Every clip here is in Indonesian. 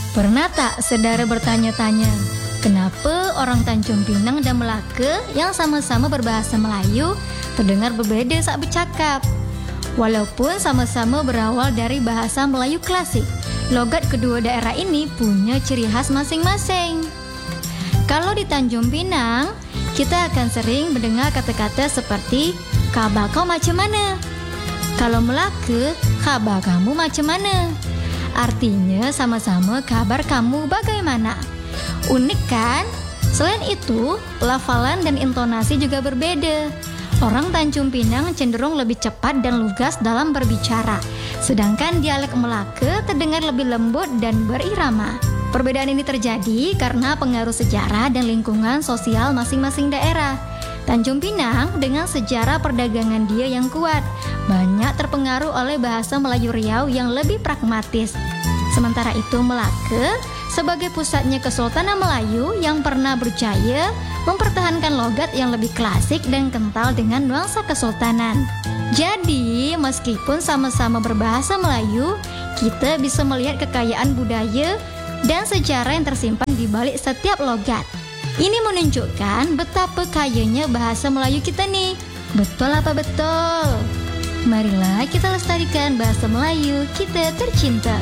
Pernah tak saudara bertanya-tanya, kenapa orang Tanjung Pinang dan Melaka yang sama-sama berbahasa Melayu terdengar berbeda saat bercakap? Walaupun sama-sama berawal dari bahasa Melayu klasik, logat kedua daerah ini punya ciri khas masing-masing. Kalau di Tanjung Pinang, kita akan sering mendengar kata-kata seperti kabar kau macam mana? Kalau Melaka, kabar kamu macam mana? Artinya sama-sama kabar kamu bagaimana? Unik kan? Selain itu, lafalan dan intonasi juga berbeda. Orang Tanjung Pinang cenderung lebih cepat dan lugas dalam berbicara, sedangkan dialek Melaka terdengar lebih lembut dan berirama. Perbedaan ini terjadi karena pengaruh sejarah dan lingkungan sosial masing-masing daerah. Tanjung Pinang dengan sejarah perdagangan dia yang kuat, banyak terpengaruh oleh bahasa Melayu Riau yang lebih pragmatis. Sementara itu Melaka sebagai pusatnya Kesultanan Melayu yang pernah berjaya mempertahankan logat yang lebih klasik dan kental dengan nuansa kesultanan. Jadi, meskipun sama-sama berbahasa Melayu, kita bisa melihat kekayaan budaya dan sejarah yang tersimpan di balik setiap logat. Ini menunjukkan betapa kayanya bahasa Melayu kita nih. Betul apa betul? Marilah kita lestarikan bahasa Melayu kita tercinta.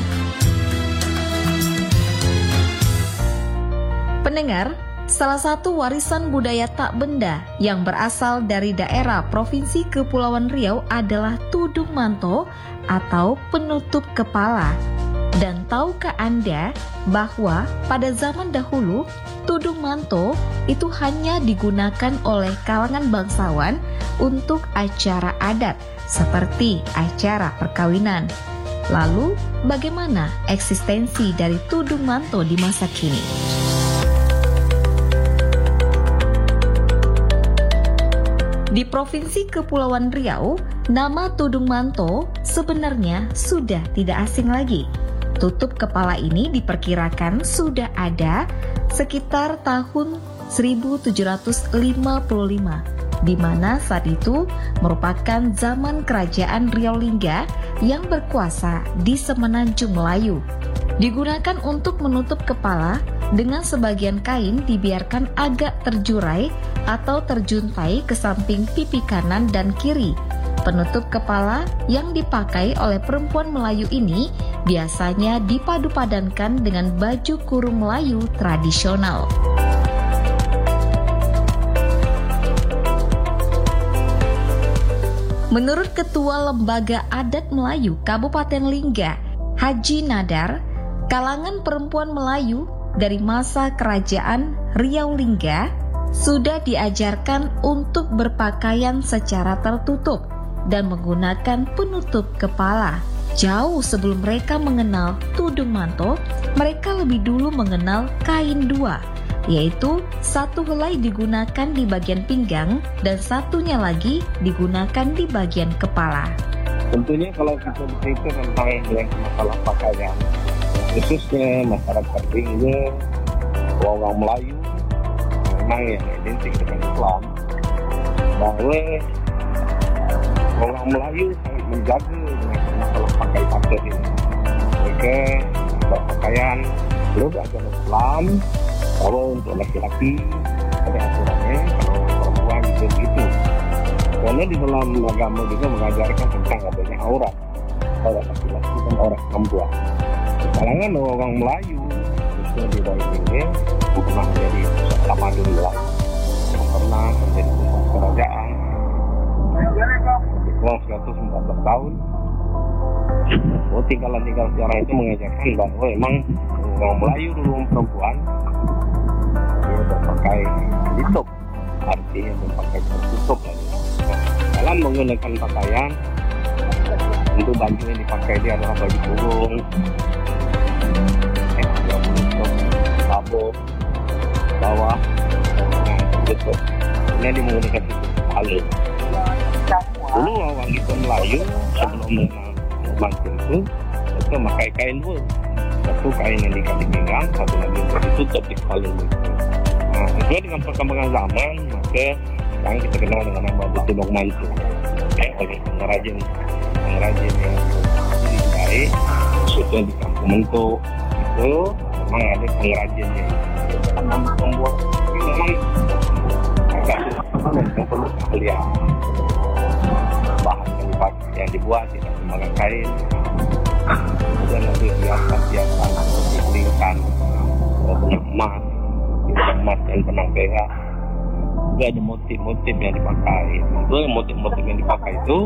Pendengar, salah satu warisan budaya tak benda yang berasal dari daerah Provinsi Kepulauan Riau adalah tudung manto atau penutup kepala. Dan tahukah Anda bahwa pada zaman dahulu tudung manto itu hanya digunakan oleh kalangan bangsawan untuk acara adat seperti acara perkawinan. Lalu, bagaimana eksistensi dari tudung manto di masa kini? Di Provinsi Kepulauan Riau, nama tudung manto sebenarnya sudah tidak asing lagi. Tutup kepala ini diperkirakan sudah ada sekitar tahun 1755, di mana saat itu merupakan zaman kerajaan Riau Lingga yang berkuasa di Semenanjung Melayu. Digunakan untuk menutup kepala dengan sebagian kain dibiarkan agak terjurai atau terjuntai ke samping pipi kanan dan kiri. Penutup kepala yang dipakai oleh perempuan Melayu ini biasanya dipadu-padankan dengan baju kurung Melayu tradisional. Menurut Ketua Lembaga Adat Melayu Kabupaten Lingga, Haji Nadar, kalangan perempuan Melayu dari masa kerajaan Riau Lingga sudah diajarkan untuk berpakaian secara tertutup dan menggunakan penutup kepala. Jauh sebelum mereka mengenal tudung manto, mereka lebih dulu mengenal kain dua, yaitu satu helai digunakan di bagian pinggang dan satunya lagi digunakan di bagian kepala. Tentunya kalau kita bercerita tentang yang masalah pakaian, khususnya masyarakat Lingga, orang Melayu, memang yang identik dengan Islam, bahwa orang Melayu sangat menjaga dengan masalah pakai ini. Mereka berpakaian belum agama Islam. Kalau untuk laki-laki ada aturannya, kalau perempuan juga begitu. Karena di dalam agama juga mengajarkan tentang adanya aurat, aurat laki-laki dan aurat perempuan. Di kalangan orang Melayu, khususnya di daerah ini, pernah menjadi pusat tamadun Melayu, pernah menjadi pusat kerajaan. Kurang 114 tahun. Tinggalan-tinggal sejarah itu mengajarkan bahwa memang orang Melayu dulu perempuan dia berpakai tutup, artinya berpakai tertutup. Dalam menggunakan pakaian, untuk baju yang dipakai dia adalah baju kurung, dia menutup sabuk bawah dengan tutup. Ini dia menggunakan tutup kepala. Dulu orang kita Melayu sebelum mengenal mantu itu memakai kain dua, satu kain yang diikat di pinggang, satu lagi untuk ditutup di kepala itu. Nah, sesuai dengan perkembangan zaman, maka sekarang kita kenal dengan nama tudung mantu. Oleh pengrajin yang baik, khususnya di Kampung Mentuk itu memang ada pengrajinnya. Membuat ini memang agak susah dan perlu keahlian. Bahan yang dibuat tidak menggunakan kain, dan nanti hiasan dikelingkan benang emas, dan benang perak. Juga ada motif-motif yang dipakai. Itu motif-motif yang dipakai itu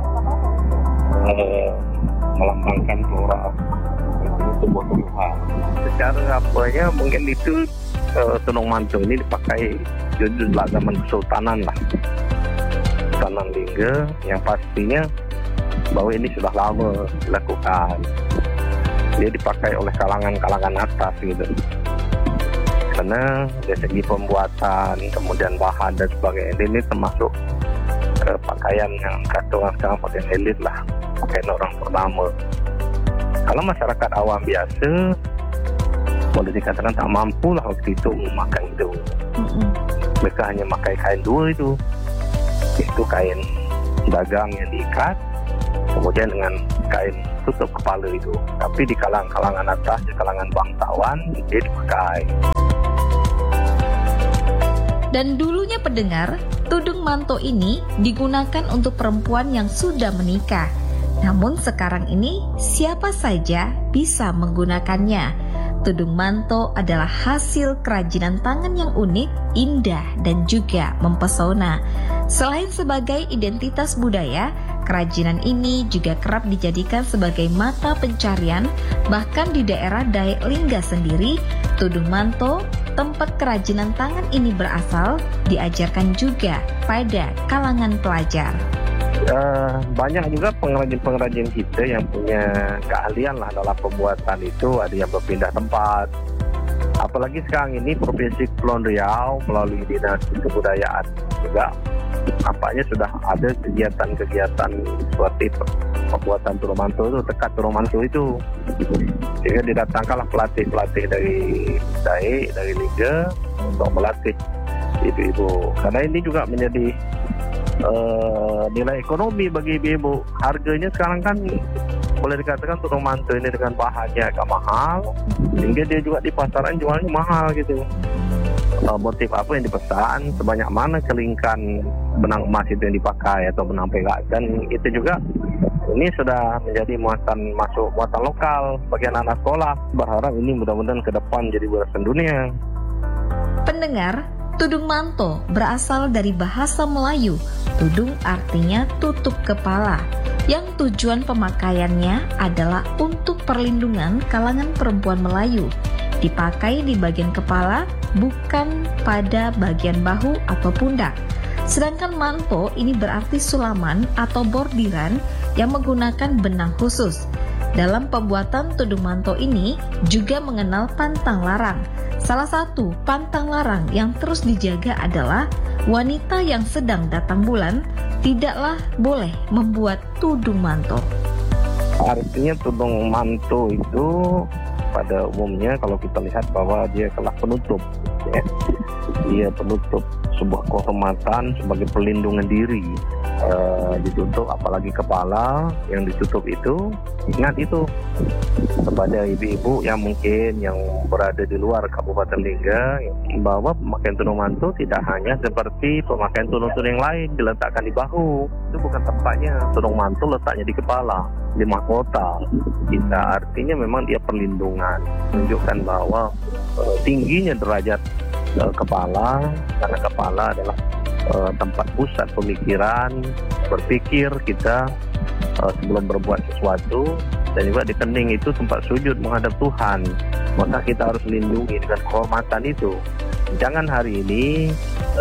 melambangkan flora tumbuh-tumbuhan. Secara apanya mungkin itu Tunung Manto ini dipakai sejak zaman Kesultanan lah. Kesultanan Lingga yang pastinya bahwa ini sudah lama dilakukan. Dia dipakai oleh kalangan-kalangan atas gitu. Karena dari segi pembuatan, kemudian bahan dan sebagainya, ini termasuk pakaian yang kata orang sekarang pakaian elit lah, pakaian orang pertama. Kalau masyarakat awam biasa, boleh dikatakan tak mampu lah waktu itu memakai itu. Mereka hanya memakai kain dua itu kain dagang yang diikat, kemudian dengan kain tutup kepala itu. Tapi di kalangan atas, di kalangan bangsawan, dia dipakai. Dan dulunya pendengar, tudung manto ini digunakan untuk perempuan yang sudah menikah. Namun sekarang ini siapa saja bisa menggunakannya. Tudung manto adalah hasil kerajinan tangan yang unik, indah, dan juga mempesona. Selain sebagai identitas budaya, kerajinan ini juga kerap dijadikan sebagai mata pencarian. Bahkan di daerah Dayak Lingga sendiri, tudung manto, tempat kerajinan tangan ini berasal, diajarkan juga pada kalangan pelajar. Banyak juga pengrajin-pengrajin kita yang punya keahlian lah dalam pembuatan itu. Ada yang berpindah tempat. Apalagi sekarang ini Provinsi Kepulauan Riau melalui Dinas Kebudayaan juga nampaknya sudah ada kegiatan-kegiatan seperti pembuatan turun manto itu, tekad turun manto itu. Sehingga didatangkanlah pelatih-pelatih dari Dayak, dari Lingga untuk melatih ibu-ibu. Karena ini juga menjadi nilai ekonomi bagi ibu-ibu. Harganya sekarang kan boleh dikatakan turun manto ini dengan bahannya agak mahal, sehingga dia juga di pasaran jualnya mahal gitu. Motif apa yang dipesan, sebanyak mana kelingkan benang emas itu yang dipakai atau benang perak, dan itu juga ini sudah menjadi muatan lokal bagi anak-anak sekolah. Berharap ini mudah-mudahan ke depan jadi warisan dunia. Pendengar, tudung manto berasal dari bahasa Melayu. Tudung artinya tutup kepala, yang tujuan pemakaiannya adalah untuk perlindungan kalangan perempuan Melayu. Dipakai di bagian kepala, bukan pada bagian bahu atau pundak. Sedangkan manto ini berarti sulaman atau bordiran yang menggunakan benang khusus. Dalam pembuatan tudung manto ini juga mengenal pantang larang. Salah satu pantang larang yang terus dijaga adalah wanita yang sedang datang bulan tidaklah boleh membuat tudung manto. Artinya tudung manto itu pada umumnya kalau kita lihat bahwa dia kelas penutup, ya. Dia penutup sebuah kehormatan sebagai pelindungan diri. Ditutup apalagi kepala yang ditutup itu, ingat itu kepada ibu-ibu yang mungkin yang berada di luar Kabupaten Lingga, bahwa pemakaian tudung manto tidak hanya seperti pemakaian tudung-tudung yang lain diletakkan di bahu. Itu bukan tempatnya. Tudung manto letaknya di kepala, di mahkota kita. Artinya memang dia perlindungan, menunjukkan bahwa tingginya derajat kepala, karena kepala adalah tempat pusat pemikiran, berpikir kita sebelum berbuat sesuatu, dan juga di kening itu tempat sujud menghadap Tuhan. Maka kita harus lindungi dengan kehormatan itu. Jangan hari ini,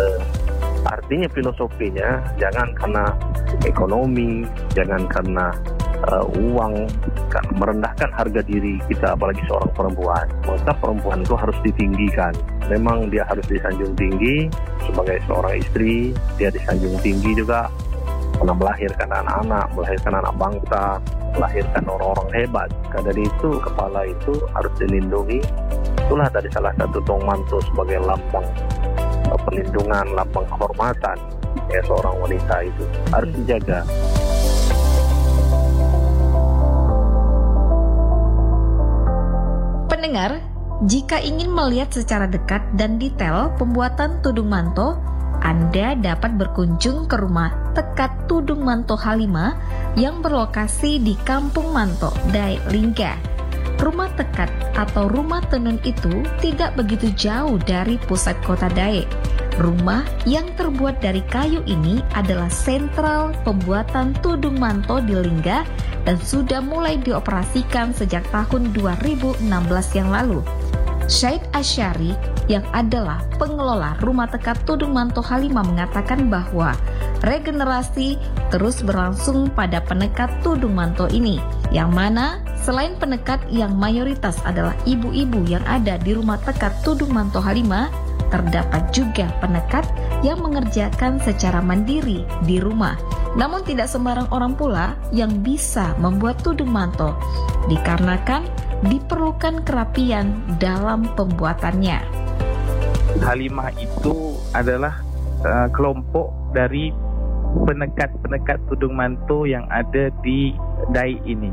artinya filosofinya, jangan karena ekonomi, jangan karena uang, karena merendahkan harga diri kita, apalagi seorang perempuan. Maka perempuan itu harus ditinggikan. Memang dia harus disanjung tinggi sebagai seorang istri, dia disanjung tinggi juga karena melahirkan anak-anak, melahirkan anak bangsa, melahirkan orang-orang hebat. Karena dari itu kepala itu harus dilindungi. Itulah tadi salah satu tudung manto sebagai lambang perlindungan, lambang kehormatan ya seorang wanita itu harus dijaga. Pendengar, Jika ingin melihat secara dekat dan detail pembuatan tudung manto, Anda dapat berkunjung ke rumah tekad Tudung Manto Halimah yang berlokasi di Kampung Manto, Dayak Lingga. Rumah tekad atau rumah tenun itu tidak begitu jauh dari pusat kota Dayak. Rumah yang terbuat dari kayu ini adalah sentral pembuatan tudung manto di Lingga dan sudah mulai dioperasikan sejak tahun 2016 yang lalu. Syed Asyari yang adalah pengelola rumah tekad Tudung Manto Halimah mengatakan bahwa regenerasi terus berlangsung pada penekat tudung manto ini, yang mana selain penekat yang mayoritas adalah ibu-ibu yang ada di rumah tekad Tudung Manto Halimah, terdapat juga penekat yang mengerjakan secara mandiri di rumah. Namun tidak sembarang orang pula yang bisa membuat tudung manto, dikarenakan diperlukan kerapian dalam pembuatannya. Halimah itu adalah kelompok dari penekat-penekat tudung manto yang ada di Dayak ini.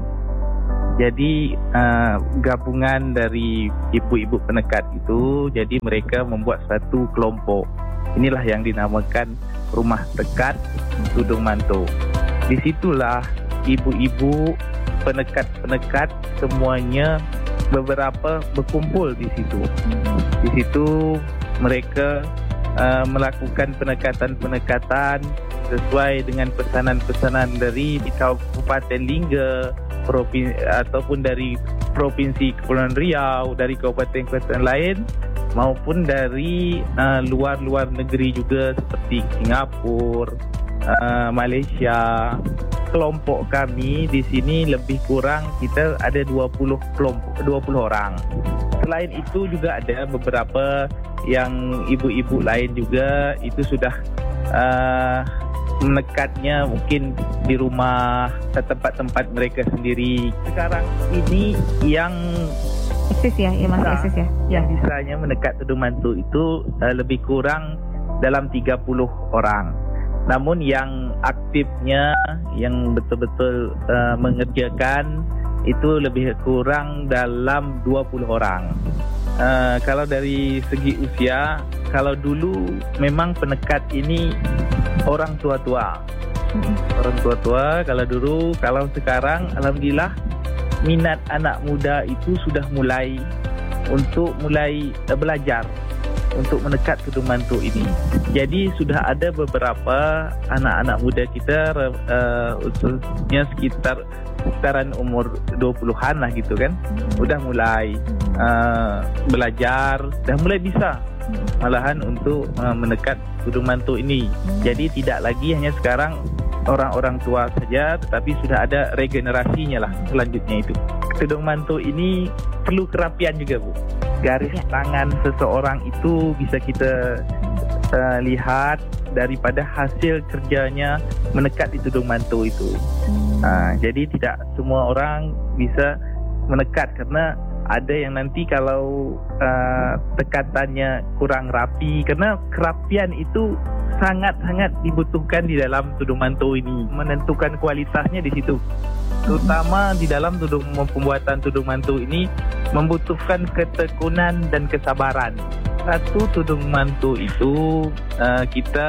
Jadi gabungan dari ibu-ibu penekat itu, jadi mereka membuat satu kelompok. Inilah yang dinamakan rumah tekad tudung manto. Disitulah ibu-ibu penekat-penekat semuanya beberapa berkumpul di situ. Di situ mereka melakukan penekatan-penekatan sesuai dengan pesanan-pesanan dari Kabupaten Lingga ataupun dari Provinsi Kepulauan Riau, dari kabupaten-kabupaten lain maupun dari luar-luar negeri juga seperti Singapura, Malaysia. Kelompok kami di sini lebih kurang kita ada 20 orang. Selain itu juga ada beberapa yang ibu-ibu lain juga itu sudah menekatnya mungkin di rumah, tempat-tempat mereka sendiri. Sekarang ini yang Eksis ya, masih eksis ya. Yang bisanya menekat tudung manto itu lebih kurang dalam 30 orang. Namun yang aktifnya, yang betul-betul mengerjakan itu lebih kurang dalam 20 orang. Kalau dari segi usia, kalau dulu memang penekat ini orang tua-tua. Orang tua-tua kalau dulu, kalau sekarang alhamdulillah minat anak muda itu sudah mulai belajar untuk menekat tudung manto ini. Jadi sudah ada beberapa anak-anak muda kita usulnya sekitaran umur 20-an lah gitu kan. Udah mulai belajar, dah mulai bisa malahan untuk menekat tudung manto ini. Jadi tidak lagi hanya sekarang orang-orang tua saja, tetapi sudah ada regenerasinya lah selanjutnya itu. Tudung manto ini perlu kerapian juga, Bu. Garis tangan seseorang itu bisa kita lihat daripada hasil kerjanya menekat di tudung manto itu. Jadi tidak semua orang bisa menekat karena ada yang nanti kalau tekatannya kurang rapi, karena kerapian itu sangat-sangat dibutuhkan di dalam tudung manto ini. Menentukan kualitasnya di situ. Terutama di dalam pembuatan tudung manto ini membutuhkan ketekunan dan kesabaran. Satu tudung manto itu kita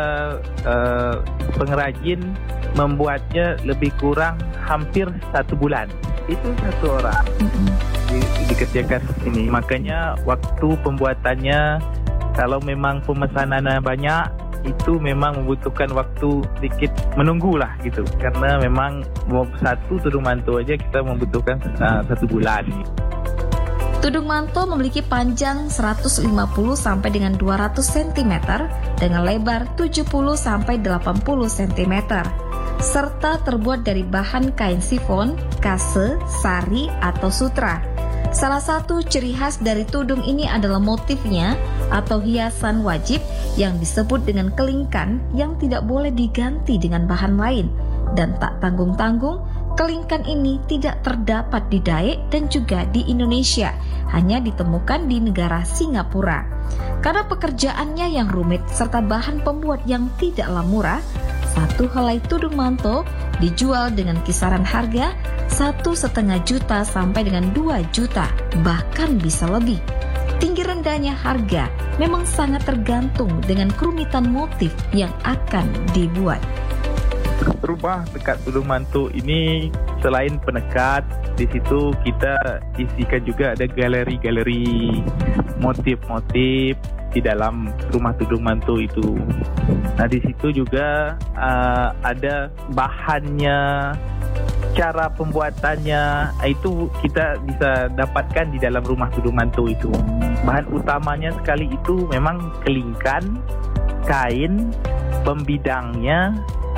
pengrajin membuatnya lebih kurang hampir 1 bulan. Itu 1 orang dikerjakan ini. Makanya waktu pembuatannya kalau memang pemesanannya banyak, itu memang membutuhkan waktu sedikit menunggulah gitu. Karena memang satu tudung manto aja kita membutuhkan 1 bulan. Tudung manto memiliki panjang 150 sampai dengan 200 cm dengan lebar 70 sampai 80 cm serta terbuat dari bahan kain sifon, kase, sari atau sutra. Salah satu ciri khas dari tudung ini adalah motifnya atau hiasan wajib yang disebut dengan kelingkan yang tidak boleh diganti dengan bahan lain. Dan tak tanggung-tanggung, kelingkan ini tidak terdapat di Dayak dan juga di Indonesia, hanya ditemukan di negara Singapura. Karena pekerjaannya yang rumit serta bahan pembuat yang tidaklah murah, satu helai tudung manto dijual dengan kisaran harga 1,5 juta sampai dengan 2 juta, bahkan bisa lebih. adanya harga memang sangat tergantung dengan kerumitan motif yang akan dibuat. Rumah dekat tudung mantu ini selain penekat, di situ kita isikan juga ada galeri-galeri motif-motif di dalam rumah tudung mantu itu. Nah, di situ juga ada bahannya, cara pembuatannya, itu kita bisa dapatkan di dalam rumah tudung mantu itu. Bahan utamanya sekali itu memang kelingkan, kain, pembidangnya,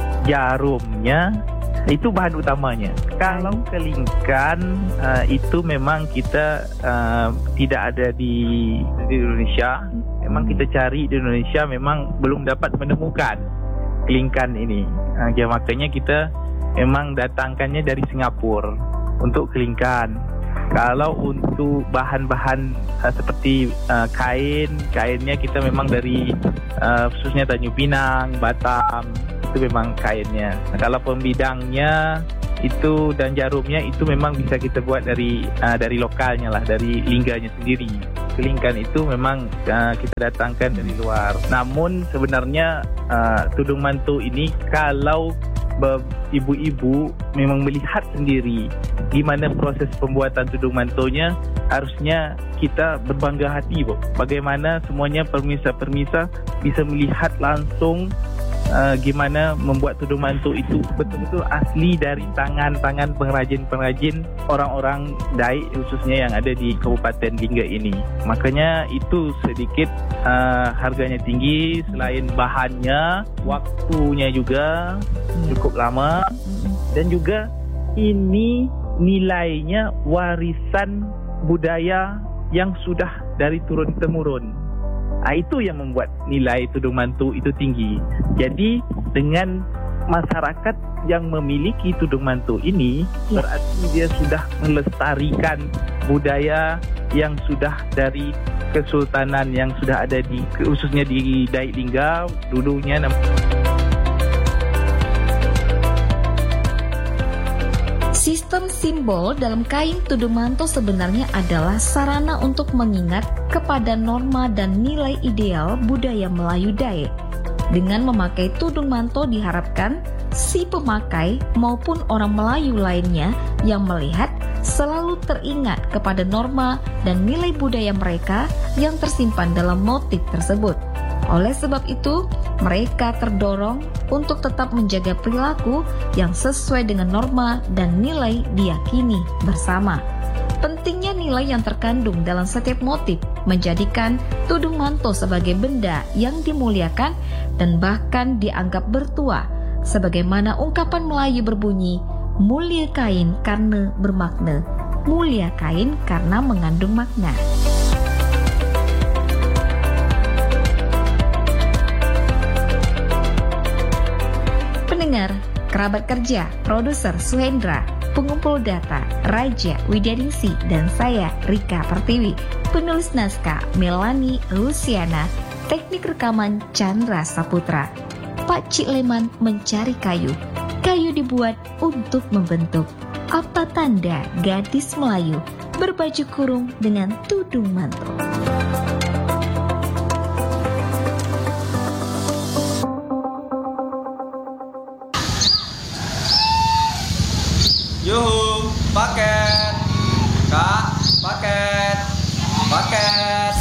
jarumnya, itu bahan utamanya. Kalau kelingkan itu memang kita tidak ada di Indonesia. Memang kita cari di Indonesia memang belum dapat menemukan kelingkan ini. Ya, makanya kita memang datangkannya dari Singapura untuk kelingkan. Kalau untuk bahan-bahan seperti kainnya kita memang dari khususnya Tanjung Pinang, Batam, itu memang kainnya. Nah, kalau pembidangnya itu dan jarumnya itu memang bisa kita buat dari lokalnya lah, dari lingganya sendiri. Kelingkan itu memang kita datangkan dari luar. Namun sebenarnya tudung mantu ini kalau ibu-ibu memang melihat sendiri gimana proses pembuatan tudung mantunya, harusnya kita berbangga hati, bagaimana semuanya permisa-permisa bisa melihat langsung gimana membuat tudung mantu itu betul-betul asli dari tangan-tangan pengrajin-pengrajin orang-orang Daik, khususnya yang ada di Kabupaten Lingga ini. Makanya itu sedikit harganya tinggi. Selain bahannya, waktunya juga cukup lama, dan juga ini nilainya warisan budaya yang sudah dari turun-temurun. Itu yang membuat nilai tudung mantu itu tinggi. Jadi dengan masyarakat yang memiliki tudung mantu ini, berarti dia sudah melestarikan budaya yang sudah dari kesultanan yang sudah ada di khususnya di Daik Lingga dulunya. Sistem simbol dalam kain tudung manto sebenarnya adalah sarana untuk mengingat kepada norma dan nilai ideal budaya Melayu Daek. Dengan memakai tudung manto diharapkan si pemakai maupun orang Melayu lainnya yang melihat selalu teringat kepada norma dan nilai budaya mereka yang tersimpan dalam motif tersebut. Oleh sebab itu, mereka terdorong untuk tetap menjaga perilaku yang sesuai dengan norma dan nilai diyakini bersama. Pentingnya nilai yang terkandung dalam setiap motif menjadikan tudung manto sebagai benda yang dimuliakan dan bahkan dianggap bertuah, sebagaimana ungkapan Melayu berbunyi, mulia kain karena bermakna, mulia kain karena mengandung makna. Pendengar, kerabat kerja, produser Suhendra, pengumpul data Raja Widianingsi, dan saya Rika Pertiwi, penulis naskah Melani Luciana, teknik rekaman Chandra Saputra. Pak Cik Leman mencari kayu. Kayu dibuat untuk membentuk. Apa tanda gadis Melayu berbaju kurung dengan tudung manto? Yuhu, paket. Kak, paket. Paket.